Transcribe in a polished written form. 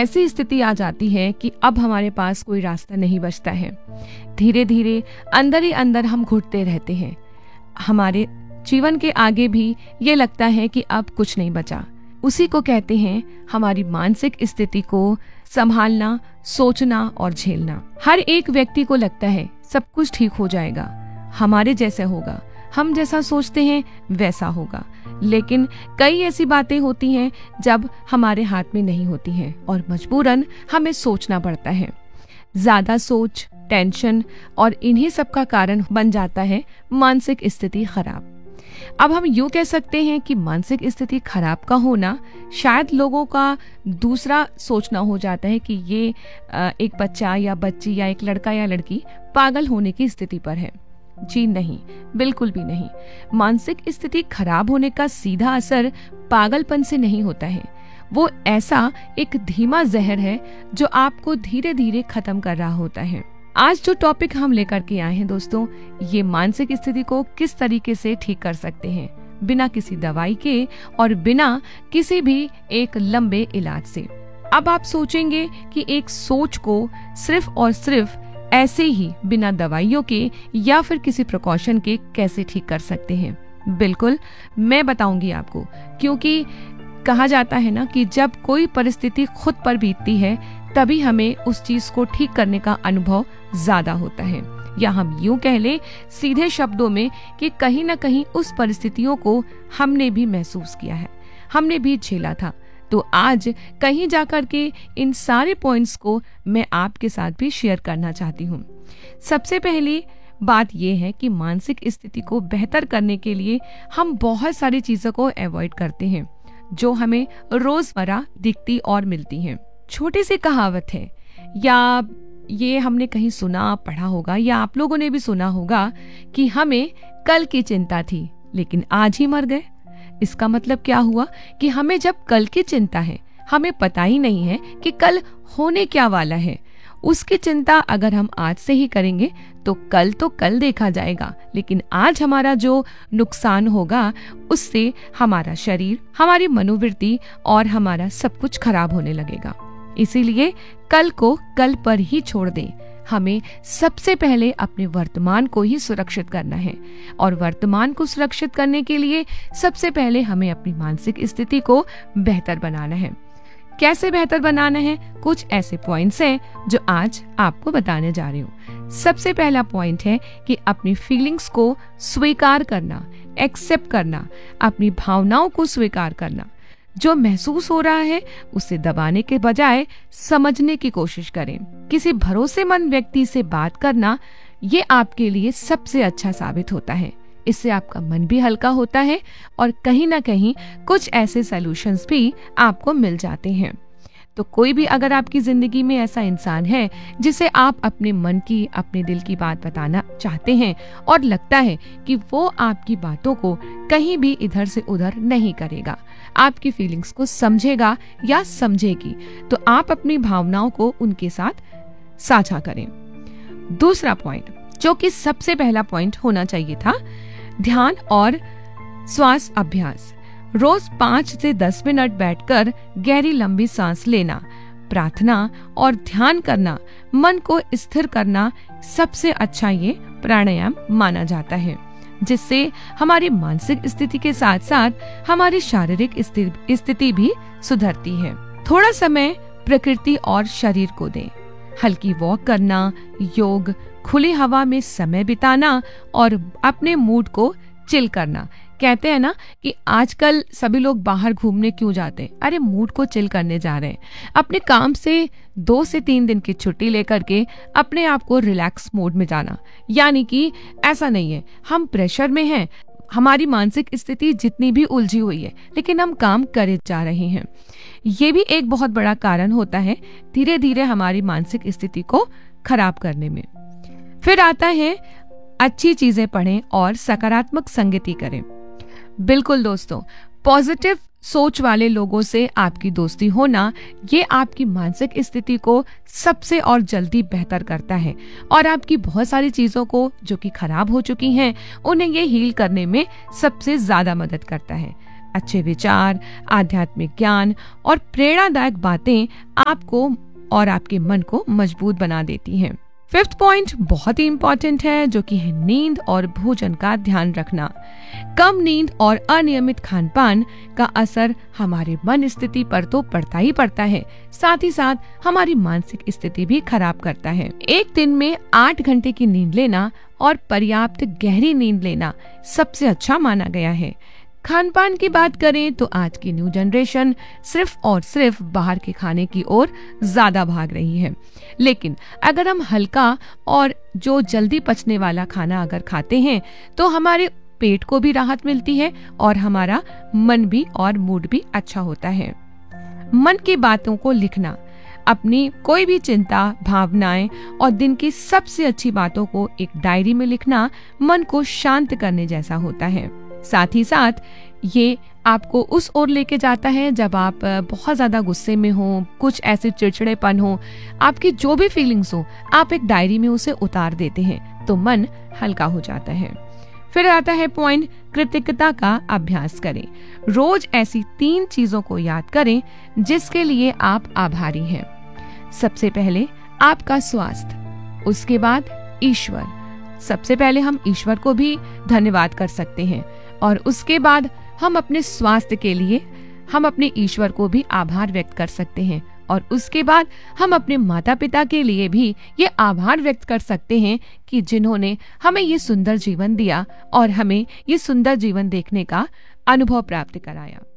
ऐसी स्थिति आ जाती है कि अब हमारे पास कोई रास्ता नहीं बचता है। धीरे धीरे अंदर ही अंदर हम घुटते रहते हैं। हमारे जीवन के आगे भी ये लगता है कि अब कुछ नहीं बचा। उसी को कहते हैं हमारी मानसिक स्थिति को संभालना, सोचना और झेलना। हर एक व्यक्ति को लगता है सब कुछ ठीक हो जाएगा, हमारे जैसा होगा, हम जैसा सोचते हैं वैसा होगा। लेकिन कई ऐसी बातें होती हैं जब हमारे हाथ में नहीं होती हैं और मजबूरन हमें सोचना पड़ता है। ज्यादा सोच, टेंशन और इन्हीं सब का कारण बन जाता है मानसिक स्थिति खराब। अब हम यूं कह सकते हैं कि मानसिक स्थिति खराब का होना शायद लोगों का दूसरा सोचना हो जाता है कि ये एक बच्चा या बच्ची या एक लड़का या लड़की पागल होने की स्थिति पर है। जी नहीं, बिल्कुल भी नहीं। मानसिक स्थिति खराब होने का सीधा असर पागलपन से नहीं होता है। वो ऐसा एक धीमा जहर है जो आपको धीरे धीरे खत्म कर रहा होता है। आज जो टॉपिक हम लेकर के आए हैं दोस्तों, ये मानसिक स्थिति को किस तरीके से ठीक कर सकते हैं बिना किसी दवाई के और बिना किसी भी एक लंबे इलाज से। अब आप सोचेंगे कि एक सोच को सिर्फ और सिर्फ ऐसे ही बिना दवाइयों के या फिर किसी प्रिकॉशन के कैसे ठीक कर सकते हैं। बिल्कुल मैं बताऊंगी आपको, क्योंकि कहा जाता है ना कि जब कोई परिस्थिति खुद पर बीतती है तभी हमें उस चीज को ठीक करने का अनुभव ज्यादा होता है, या हम यूं कह लें सीधे शब्दों में कि कहीं ना कहीं उस परिस्थितियों को हमने भी महसूस किया है, हमने भी झेला था। तो आज कहीं जाकर के इन सारे पॉइंट्स को मैं आपके साथ भी शेयर करना चाहती हूँ। सबसे पहली बात यह है कि मानसिक स्थिति को बेहतर करने के लिए हम बहुत सारी चीजों को अवॉइड करते हैं जो हमें रोजमर्रा दिखती और मिलती हैं। छोटी सी कहावत है, या ये हमने कहीं सुना पढ़ा होगा, या आप लोगों ने भी सुना होगा कि हमें कल की चिंता थी लेकिन आज ही मर गए। इसका मतलब क्या हुआ कि हमें जब कल की चिंता है, हमें पता ही नहीं है कि कल होने क्या वाला है। उसकी चिंता अगर हम आज से ही करेंगे तो कल देखा जाएगा, लेकिन आज हमारा जो नुकसान होगा उससे हमारा शरीर, हमारी मनोवृत्ति और हमारा सब कुछ खराब होने लगेगा। इसीलिए कल को कल पर ही छोड़ दें। हमें सबसे पहले अपने वर्तमान को ही सुरक्षित करना है, और वर्तमान को सुरक्षित करने के लिए सबसे पहले हमें अपनी मानसिक स्थिति को बेहतर बनाना है। कैसे बेहतर बनाना है? कुछ ऐसे पॉइंट्स हैं जो आज आपको बताने जा रही हूँ। सबसे पहला पॉइंट है कि अपनी फीलिंग्स को स्वीकार करना, एक्सेप्ट करना, अपनी भावनाओं को स्वीकार करना। जो महसूस हो रहा है उसे दबाने के बजाय समझने की कोशिश करें। किसी भरोसेमंद व्यक्ति से बात करना ये आपके लिए सबसे अच्छा साबित होता है। इससे आपका मन भी हल्का होता है और कहीं ना कहीं कुछ ऐसे सॉल्यूशंस भी आपको मिल जाते हैं। तो कोई भी अगर आपकी जिंदगी में ऐसा इंसान है जिसे आप अपने मन की, अपने दिल की बात बताना चाहते हैं और लगता है कि वो आपकी बातों को कहीं भी इधर से उधर नहीं करेगा, आपकी फीलिंग्स को समझेगा या समझेगी, तो आप अपनी भावनाओं को उनके साथ साझा करें। दूसरा पॉइंट, जो कि सबसे पहला पॉइंट होना चाहिए था, ध्यान और श्वास अभ्यास। रोज 5 से 10 मिनट बैठकर गहरी लंबी सांस लेना, प्रार्थना और ध्यान करना, मन को स्थिर करना सबसे अच्छा ये प्राणायाम माना जाता है, जिससे हमारी मानसिक स्थिति के साथ साथ हमारी शारीरिक स्थिति भी सुधरती है। थोड़ा समय प्रकृति और शरीर को दें। हल्की वॉक करना, योग, खुली हवा में समय बिताना और अपने मूड को चिल करना। कहते हैं ना कि आजकल सभी लोग बाहर घूमने क्यों जाते हैं? अरे मूड को चिल करने जा रहे हैं। अपने काम से 2 से 3 दिन की छुट्टी लेकर के अपने आप को रिलैक्स मोड में जाना। यानी कि ऐसा नहीं है हम प्रेशर में हैं, हमारी मानसिक स्थिति जितनी भी उलझी हुई है लेकिन हम काम करे जा रहे हैं। ये भी एक बहुत बड़ा कारण होता है धीरे धीरे हमारी मानसिक स्थिति को खराब करने में। फिर आता है अच्छी चीजें पढ़ें और सकारात्मक संगति करें। बिल्कुल दोस्तों, पॉजिटिव सोच वाले लोगों से आपकी दोस्ती होना ये आपकी मानसिक स्थिति को सबसे और जल्दी बेहतर करता है और आपकी बहुत सारी चीजों को जो कि खराब हो चुकी हैं उन्हें ये हील करने में सबसे ज्यादा मदद करता है। अच्छे विचार, आध्यात्मिक ज्ञान और प्रेरणादायक बातें आपको और आपके मन को मजबूत बना देती हैं। फिफ्थ पॉइंट बहुत ही इंपॉर्टेंट है, जो कि है नींद और भोजन का ध्यान रखना। कम नींद और अनियमित खान पान का असर हमारे मन स्थिति पर तो पड़ता ही पड़ता है, साथ ही साथ हमारी मानसिक स्थिति भी खराब करता है। एक दिन में 8 घंटे की नींद लेना और पर्याप्त गहरी नींद लेना सबसे अच्छा माना गया है। खान पान की बात करें तो आज की न्यू जनरेशन सिर्फ और सिर्फ बाहर के खाने की ओर ज्यादा भाग रही है, लेकिन अगर हम हल्का और जो जल्दी पचने वाला खाना अगर खाते हैं तो हमारे पेट को भी राहत मिलती है और हमारा मन भी और मूड भी अच्छा होता है। मन की बातों को लिखना, अपनी कोई भी चिंता, भावनाएं और दिन की सबसे अच्छी बातों को एक डायरी में लिखना मन को शांत करने जैसा होता है। साथ ही साथ ये आपको उस ओर लेके जाता है जब आप बहुत ज्यादा गुस्से में हो, कुछ ऐसे चिड़चिड़ेपन हो, आपकी जो भी फीलिंग्स हो, आप एक डायरी में उसे उतार देते हैं तो मन हल्का हो जाता है। फिर आता है पॉइंट, कृतज्ञता का अभ्यास करें। रोज ऐसी 3 चीजों को याद करें जिसके लिए आप आभारी हैं। सबसे पहले आपका स्वास्थ्य, उसके बाद ईश्वर। सबसे पहले हम ईश्वर को भी धन्यवाद कर सकते हैं और उसके बाद हम अपने स्वास्थ्य के लिए हम अपने ईश्वर को भी आभार व्यक्त कर सकते हैं और उसके बाद हम अपने माता पिता के लिए भी ये आभार व्यक्त कर सकते हैं कि जिन्होंने हमें ये सुंदर जीवन दिया और हमें ये सुंदर जीवन देखने का अनुभव प्राप्त कराया।